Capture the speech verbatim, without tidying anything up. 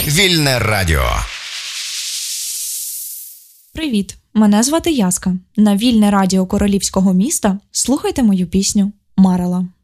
Вільне радіо. Привіт, мене звати Яска. На Вільне радіо Королівського міста слухайте мою пісню «Марила».